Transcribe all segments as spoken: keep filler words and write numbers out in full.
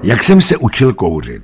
Jak jsem se učil kouřit?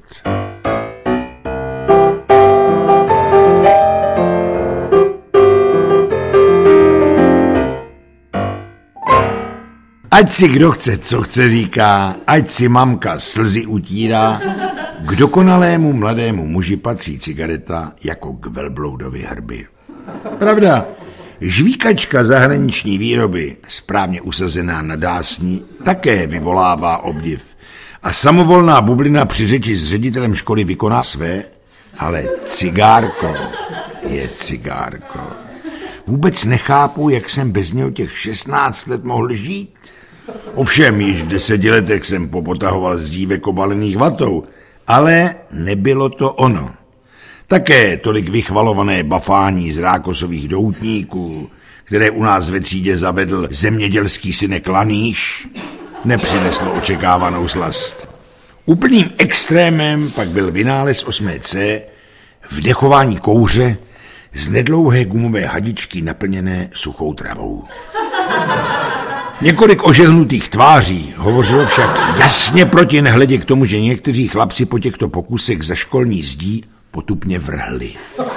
Ať si kdo chce, co chce říká, ať si mamka slzy utírá, k dokonalému mladému muži patří cigareta jako k velbloudovi hrby. Pravda, žvíkačka zahraniční výroby, správně usazená na dásni, také vyvolává obdiv. A samovolná bublina při řeči s ředitelem školy vykoná své, ale cigárko je cigárko. Vůbec nechápu, jak jsem bez něho těch šestnáct let mohl žít. Ovšem, již v deseti letech jsem popotahoval z dívek obalených vatou, ale nebylo to ono. Také tolik vychvalované bafání z rákosových doutníků, které u nás ve třídě zavedl zemědělský synek Laníš, nepřineslo očekávanou slast. Úplným extrémem pak byl vynález osmé C, vdechování kouře z nedlouhé gumové hadičky naplněné suchou travou. Několik ožehnutých tváří hovořilo však jasně proti, nehledě k tomu, že někteří chlapci po těchto pokusech za školní zdí potupně vrhli.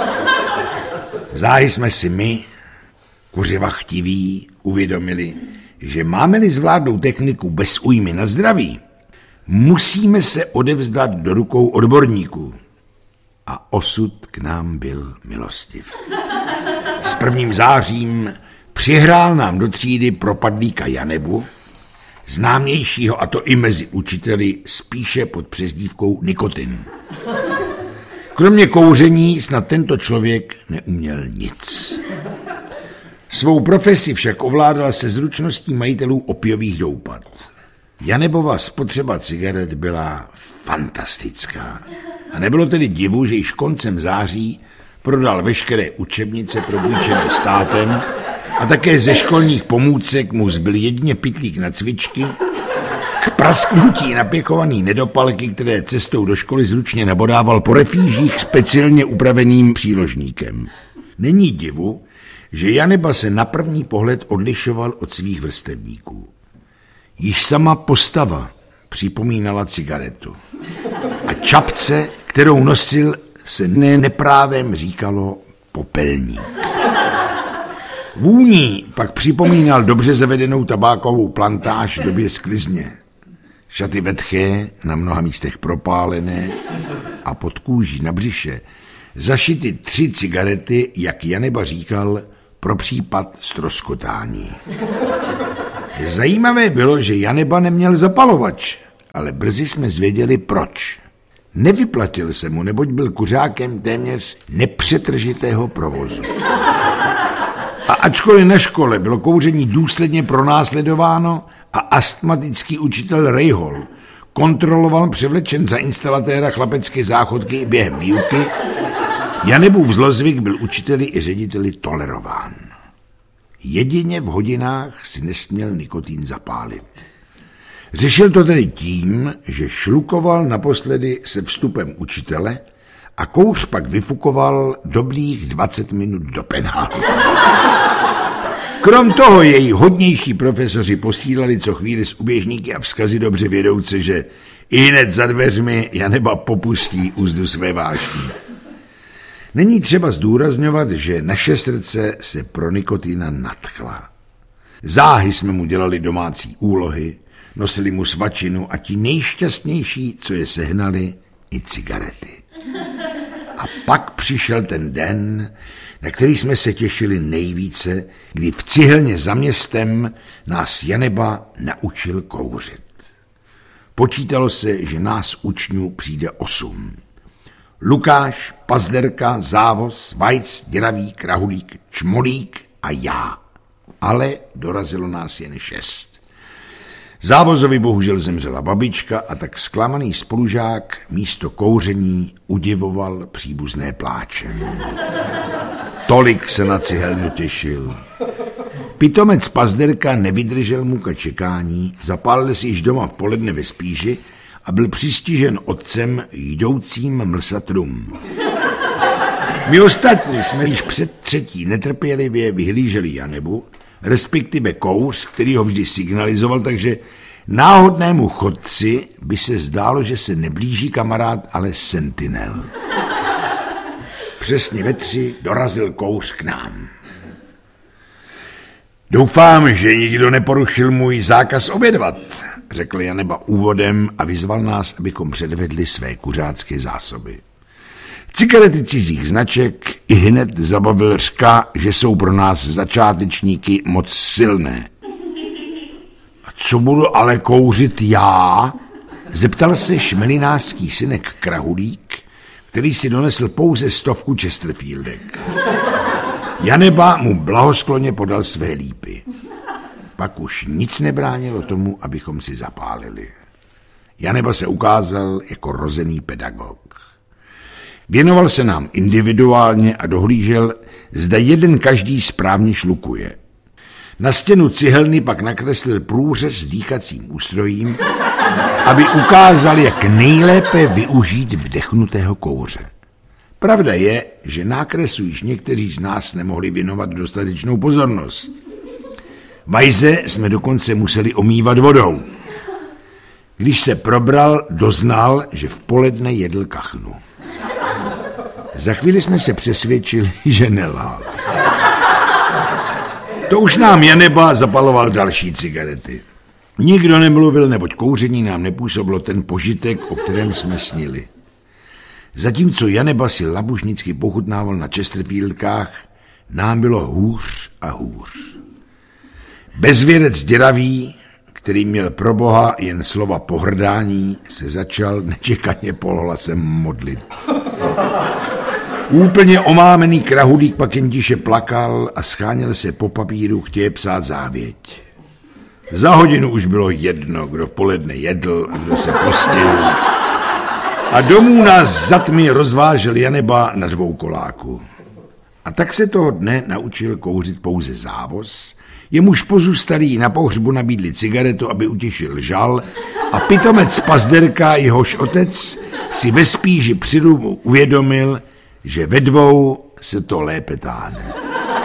Záhy jsme si my, kuřiva chtiví, uvědomili, že máme-li zvládnout techniku bez újmy na zdraví, musíme se odevzdat do rukou odborníků. A osud k nám byl milostiv. S prvním zářím přihrál nám do třídy propadlíka Janebu, známějšího, a to i mezi učiteli, spíše pod přezdívkou Nikotin. Kromě kouření snad tento člověk neuměl nic. Svou profesi však ovládal se zručností majitelů opiových doupat. Janebova spotřeba cigaret byla fantastická. A nebylo tedy divu, že již koncem září prodal veškeré učebnice propůjčené státem a také ze školních pomůcek mu zbyl jedině pytlík na cvičky, k prasknutí napěchovaný nedopalky, které cestou do školy zručně nabodával po refýžích speciálně upraveným příložníkem. Není divu, že Janeba se na první pohled odlišoval od svých vrstevníků. Již sama postava připomínala cigaretu. A čapce, kterou nosil, se ne neprávem říkalo popelník. Vůní pak připomínal dobře zavedenou tabákovou plantáž v době sklizně. Šaty vetché, na mnoha místech propálené a pod kůží na břiše zašity tři cigarety, jak Janeba říkal, pro případ ztroskotání. Zajímavé bylo, že Janeba neměl zapalovač, ale brzy jsme zvěděli proč. Nevyplatil se mu, neboť byl kuřákem téměř nepřetržitého provozu. A ačkoliv na škole bylo kouření důsledně pronásledováno a astmatický učitel Rejhol kontroloval převlečen za instalatéra chlapecké záchodky i během výuky, Janebův zlozvyk byl učiteli i řediteli tolerován. Jedině v hodinách si nesměl nikotin zapálit. Řešil to tedy tím, že šlukoval naposledy se vstupem učitele a kouř pak vyfukoval dobrých dvacet minut do penálu. Krom toho její hodnější profesoři posílali co chvíli z uběžníky a vzkazy dobře vědouce, že i hned za dveřmi Janeba popustí úzdu své vášní. Není třeba zdůrazňovat, že naše srdce se pro nikotina nadchla. Záhy jsme mu dělali domácí úlohy, nosili mu svačinu a ti nejšťastnější, co je sehnali, i cigarety. A pak přišel ten den, na který jsme se těšili nejvíce, kdy v cihelně za městem nás Janeba naučil kouřit. Počítalo se, že nás učňů přijde osm. Lukáš, Pazderka, Závoz, Vajc, Děravík, Rahulík, Čmolík a já. Ale dorazilo nás jen šest. Závozovi bohužel zemřela babička a tak zklamaný spolužák místo kouření udivoval příbuzné pláče. Tolik se na cihelnu těšil. Pitomec Pazderka nevydržel muka čekání, zapálil si již doma v poledne ve spíži a byl přistižen otcem jdoucím mlsat rum. My ostatní jsme již před třetí netrpělivě vyhlíželi Janebu, respektive kouř, který ho vždy signalizoval, takže Náhodnému chodci by se zdálo, že se neblíží kamarád, ale sentinel. Přesně ve tři dorazil kouř k nám. Doufám, že nikdo neporušil můj zákaz obědvat, řekl Janeba úvodem a vyzval nás, abychom předvedli své kuřácké zásoby. Cigarety cizích značek i hned zabavil řka, že jsou pro nás začátečníky moc silné. A co budu ale kouřit já? Zeptal se šmelinářský synek Krahulík, který si donesl pouze stovku Chesterfieldek. Janeba mu blahoskloně podal své lípy. Pak už nic nebránilo tomu, abychom si zapálili. Janeba se ukázal jako rozený pedagog. Věnoval se nám individuálně a dohlížel, zda jeden každý správně šlukuje. Na stěnu cihelny pak nakreslil průřez dýchacím ústrojím, aby ukázal, jak nejlépe využít vdechnutého kouře. Pravda je, že nákresu již někteří z nás nemohli věnovat dostatečnou pozornost. Vajze jsme dokonce museli omývat vodou. Když se probral, doznal, že v poledne jedl kachnu. Za chvíli jsme se přesvědčili, že nelhal. To už nám Janeba zapaloval další cigarety. Nikdo nemluvil, neboť kouření nám nepůsobilo ten požitek, o kterém jsme snili. Zatímco Janeba si labužnicky pochutnával na Chesterfieldkách, nám bylo hůř a hůř. Bezvěrec děravý, který měl pro Boha jen slova pohrdání, se začal nečekaně polohlasem modlit. Úplně omámený Krahulík pak jen tiše plakal a scháněl se po papíru, chtěl psát závěť. Za hodinu už bylo jedno, kdo v poledne jedl a kdo se postil. A domů nás za tmy rozvážel Janeba na dvou koláku. A tak se toho dne naučil kouřit pouze Závoz, jemuž pozůstalí na pohřbu nabídli cigaretu, aby utěšil žal, a pitomec Pazderka, jehož otec, si ve spíži při rumu uvědomil, že ve dvou se to lépe táhne.